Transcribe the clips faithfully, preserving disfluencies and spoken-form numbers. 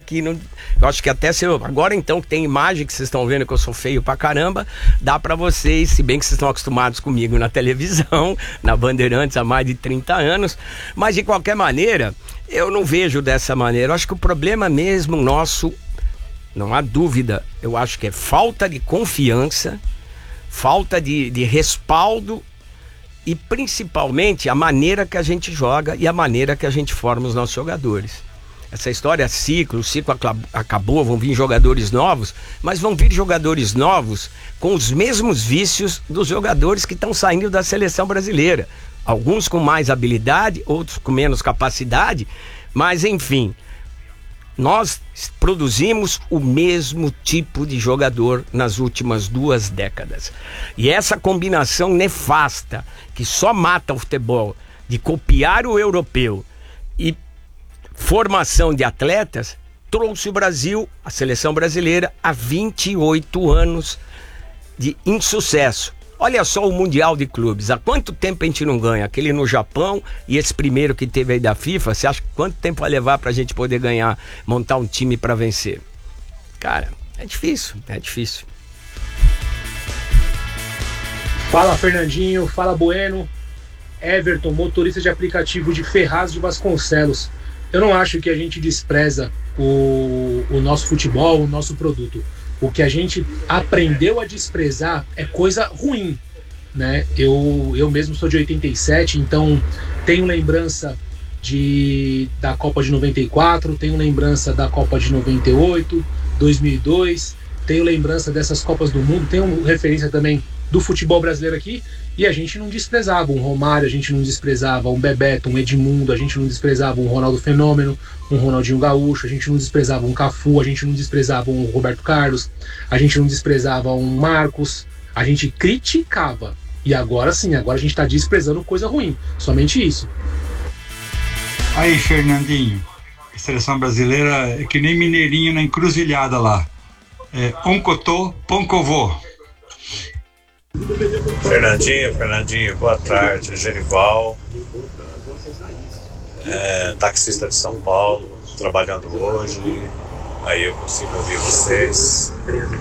aqui, no, eu acho que até se eu, agora então que tem imagem que vocês estão vendo que eu sou feio pra caramba, dá pra vocês, se bem que vocês estão acostumados comigo na televisão, na Bandeirantes há mais de trinta anos, mas de qualquer maneira, eu não vejo dessa maneira. Eu acho que o problema mesmo nosso, não há dúvida, eu acho que é falta de confiança, falta de, de respaldo e principalmente a maneira que a gente joga e a maneira que a gente forma os nossos jogadores. Essa história é ciclo, o ciclo acabou, vão vir jogadores novos, mas vão vir jogadores novos com os mesmos vícios dos jogadores que estão saindo da seleção brasileira. Alguns com mais habilidade, outros com menos capacidade, mas enfim, nós produzimos o mesmo tipo de jogador nas últimas duas décadas. E essa combinação nefasta, que só mata o futebol, de copiar o europeu e formação de atletas, trouxe o Brasil, a seleção brasileira, a vinte e oito anos de insucesso. Olha só o Mundial de Clubes, há quanto tempo a gente não ganha? Aquele no Japão e esse primeiro que teve aí da FIFA, você acha que quanto tempo vai levar pra gente poder ganhar, montar um time pra vencer? Cara, é difícil, é difícil. Fala Fernandinho, fala Bueno, Everton, motorista de aplicativo de Ferraz de Vasconcelos. Eu não acho que a gente despreza o, o nosso futebol, o nosso produto. O que a gente aprendeu a desprezar é coisa ruim, né? Eu, eu mesmo sou de oitenta e sete, então tenho lembrança de, da Copa de noventa e quatro, tenho lembrança da Copa de noventa e oito, dois mil e dois, tenho lembrança dessas Copas do Mundo, tenho referência também do futebol brasileiro aqui, e a gente não desprezava um Romário, a gente não desprezava um Bebeto, um Edmundo, a gente não desprezava um Ronaldo Fenômeno, um Ronaldinho Gaúcho, a gente não desprezava um Cafu, a gente não desprezava um Roberto Carlos, a gente não desprezava um Marcos, a gente criticava. E agora sim, agora a gente está desprezando coisa ruim, somente isso. Aí, Fernandinho, a seleção brasileira é que nem mineirinho na encruzilhada lá. É um cotô, pão covô. Fernandinho, Fernandinho, boa tarde, Genival, é, taxista de São Paulo, trabalhando hoje, aí eu consigo ouvir vocês.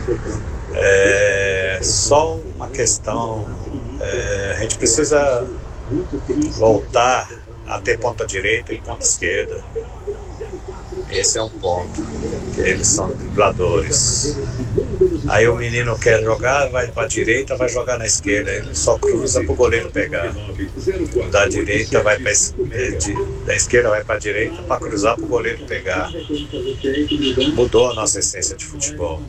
É, só uma questão, é, a gente precisa voltar a ter ponta direita e ponta esquerda. Esse é um ponto, eles são dribladores. Aí o menino quer jogar, vai para a direita, vai jogar na esquerda, ele só cruza para o goleiro pegar. Da direita vai para da esquerda vai para a direita para cruzar para o goleiro pegar. Mudou a nossa essência de futebol.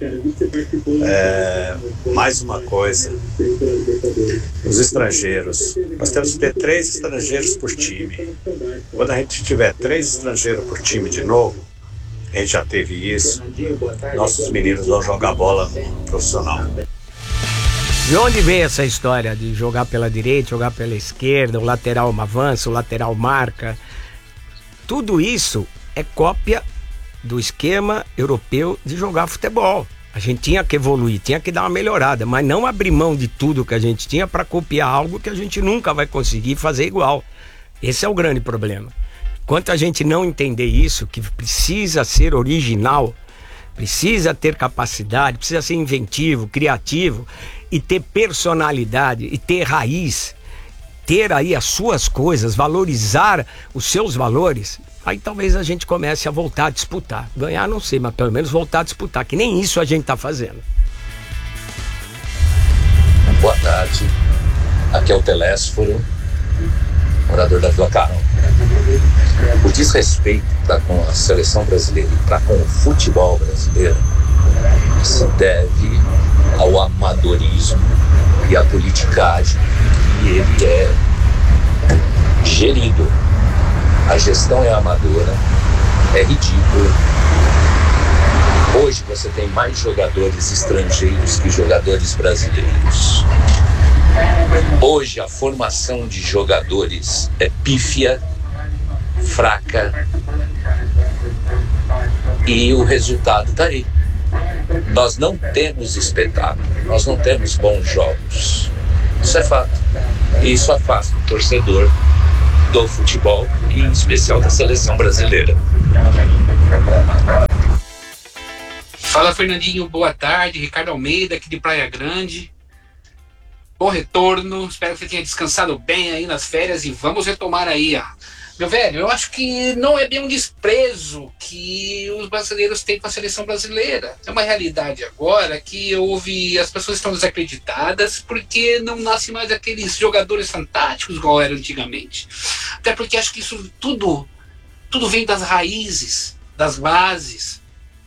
É, mais uma coisa, os estrangeiros. Nós temos que ter três estrangeiros por time. Quando a gente tiver três estrangeiros por time de novo, a gente já teve isso, nossos meninos vão jogar bola profissional. De onde veio essa história de jogar pela direita, jogar pela esquerda, o lateral avança, o lateral marca? Tudo isso é cópia do esquema europeu de jogar futebol. A gente tinha que evoluir, tinha que dar uma melhorada, mas não abrir mão de tudo que a gente tinha para copiar algo que a gente nunca vai conseguir fazer igual. Esse é o grande problema. Enquanto a gente não entender isso, que precisa ser original, precisa ter capacidade, precisa ser inventivo, criativo e ter personalidade e ter raiz, ter aí as suas coisas, valorizar os seus valores, aí talvez a gente comece a voltar a disputar. Ganhar não sei, mas pelo menos voltar a disputar, que nem isso a gente está fazendo. Boa tarde, aqui é o Telésforo, morador da Vila Carol. O desrespeito para com a seleção brasileira e para com o futebol brasileiro se deve ao amadorismo e à politicagem que ele é gerido. A gestão é amadora, é ridícula. Hoje você tem mais jogadores estrangeiros que jogadores brasileiros. Hoje a formação de jogadores é pífia, fraca, e o resultado está aí. Nós não temos espetáculo, nós não temos bons jogos. Isso é fato. E isso afasta o torcedor do futebol e em especial da seleção brasileira. Fala, Fernandinho, boa tarde. Ricardo Almeida, aqui de Praia Grande. Bom retorno, espero que você tenha descansado bem aí nas férias e vamos retomar aí, ó. Meu velho, eu acho que não é bem um desprezo que os brasileiros têm com a seleção brasileira. É uma realidade agora que houve, as pessoas estão desacreditadas porque não nascem mais aqueles jogadores fantásticos igual eram antigamente. Até porque acho que isso tudo, tudo vem das raízes, das bases.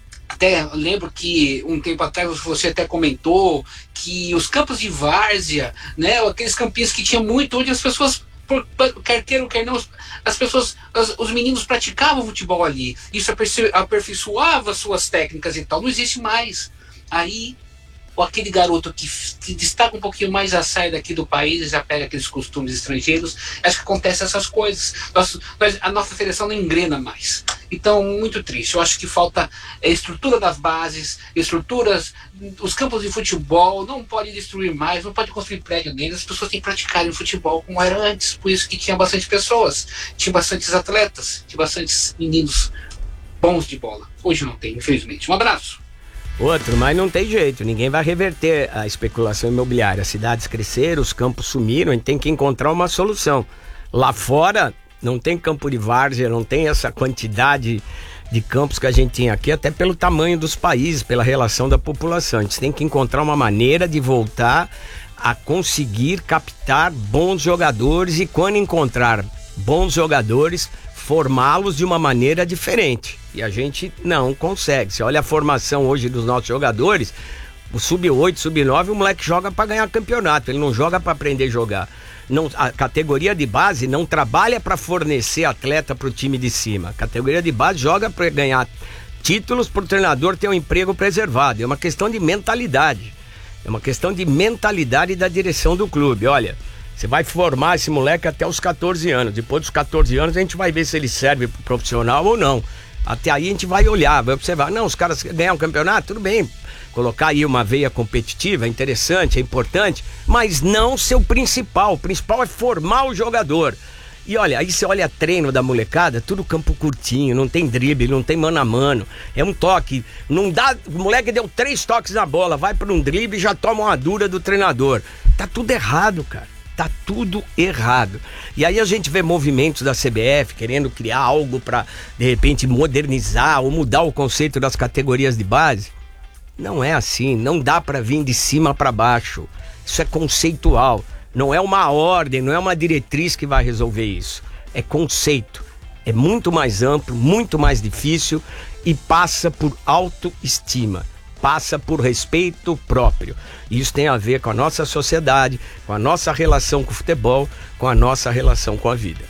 Até lembro que um tempo atrás você até comentou que os campos de várzea, né, aqueles campinhos que tinha muito, onde as pessoas, por, quer queiram, quer não, as pessoas, as, os meninos praticavam futebol ali. Isso aperfeiçoava suas técnicas e tal. Não existe mais. Aí, ou aquele garoto que, que destaca um pouquinho mais a sair daqui do país e já pega aqueles costumes estrangeiros, acho que acontece essas coisas. Nós, nós, a nossa seleção não engrena mais. Então, muito triste. Eu acho que falta é, estrutura das bases, estruturas, os campos de futebol, não pode destruir mais, não pode construir prédio neles, as pessoas têm que praticarem futebol como era antes, por isso que tinha bastante pessoas, tinha bastantes atletas, tinha bastantes meninos bons de bola. Hoje não tem, infelizmente. Um abraço. Outro, mas não tem jeito, ninguém vai reverter a especulação imobiliária. As cidades cresceram, os campos sumiram, a gente tem que encontrar uma solução. Lá fora não tem campo de várzea, não tem essa quantidade de campos que a gente tinha aqui, até pelo tamanho dos países, pela relação da população. A gente tem que encontrar uma maneira de voltar a conseguir captar bons jogadores e, quando encontrar bons jogadores, formá-los de uma maneira diferente. E a gente não consegue. Você olha a formação hoje dos nossos jogadores, o sub oito, sub nove, o moleque joga para ganhar campeonato, ele não joga para aprender a jogar. Não, a categoria de base não trabalha para fornecer atleta para o time de cima. A categoria de base joga para ganhar títulos, para o treinador ter um emprego preservado. É uma questão de mentalidade. É uma questão de mentalidade da direção do clube. Olha, você vai formar esse moleque até os catorze anos. Depois dos catorze anos a gente vai ver se ele serve para o profissional ou não. Até aí a gente vai olhar, vai observar. Não, os caras ganham um campeonato, tudo bem. Colocar aí uma veia competitiva é interessante, é importante, mas não ser o principal. O principal é formar o jogador. E olha, aí você olha treino da molecada, tudo campo curtinho, não tem drible, não tem mano a mano. É um toque, não dá. O moleque deu três toques na bola, vai para um drible e já toma uma dura do treinador. Tá tudo errado, cara. Tá tudo errado. E aí a gente vê movimentos da C B F querendo criar algo para, de repente, modernizar ou mudar o conceito das categorias de base. Não é assim, não dá para vir de cima para baixo. Isso é conceitual. Não é uma ordem, não é uma diretriz que vai resolver isso. É conceito. É muito mais amplo, muito mais difícil e passa por autoestima. Passa por respeito próprio. Isso tem a ver com a nossa sociedade, com a nossa relação com o futebol, com a nossa relação com a vida.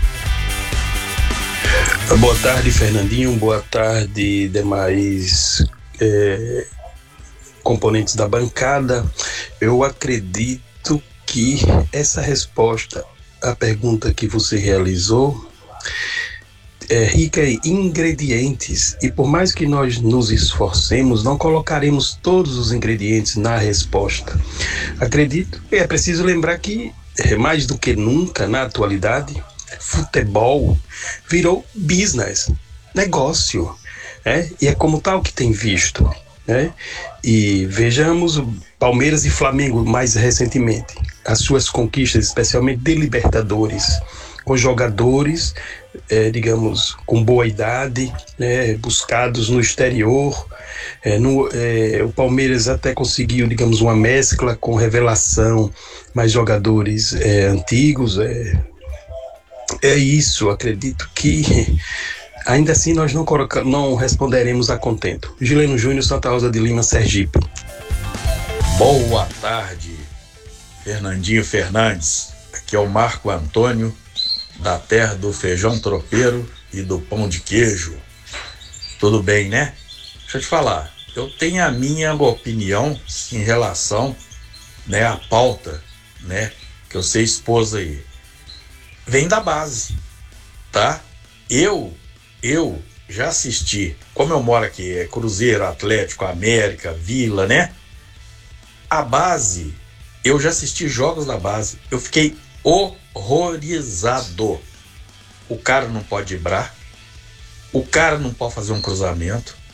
Boa tarde, Fernandinho. Boa tarde, demais é, componentes da bancada. Eu acredito que essa resposta à pergunta que você realizou é rica em ingredientes, e por mais que nós nos esforcemos, não colocaremos todos os ingredientes na resposta. Acredito que é preciso lembrar que, mais do que nunca, na atualidade, futebol virou business, negócio, né? E é como tal que tem visto, né? E vejamos o Palmeiras e Flamengo mais recentemente, as suas conquistas, especialmente de Libertadores, com jogadores, é, digamos, com boa idade, né, buscados no exterior. É, no, é, o Palmeiras até conseguiu, digamos, uma mescla com revelação, mais jogadores é, antigos. É, é isso, acredito que ainda assim nós não, coloca, não responderemos a contento. Gileno Júnior, Santa Rosa de Lima, Sergipe. Boa tarde, Fernandinho Fernandes. Aqui é o Marco Antônio, da terra do feijão tropeiro e do pão de queijo. Tudo bem, né? Deixa eu te falar, eu tenho a minha opinião em relação, né, à pauta, né, que eu sei expôs aí. Vem da base, tá? Eu, eu já assisti, como eu moro aqui, é Cruzeiro, Atlético, América, Vila, né? A base, eu já assisti jogos da base, eu fiquei horrorizado. O cara não pode driblar, o cara não pode fazer um cruzamento,